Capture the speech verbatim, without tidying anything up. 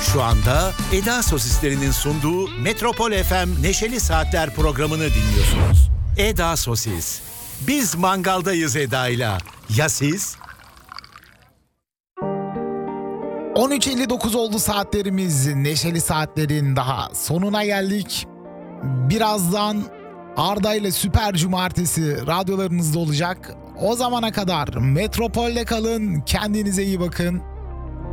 Şu anda Eda Sosislerinin sunduğu Metropol F M Neşeli Saatler programını dinliyorsunuz. Eda Sosis. Biz mangaldayız Eda'yla. Ya siz? on üç elli dokuz oldu saatlerimiz. Neşeli Saatler'in daha sonuna geldik. Birazdan Arda ile Süper Cumartesi radyolarınızda olacak. O zamana kadar Metropol'de kalın. Kendinize iyi bakın.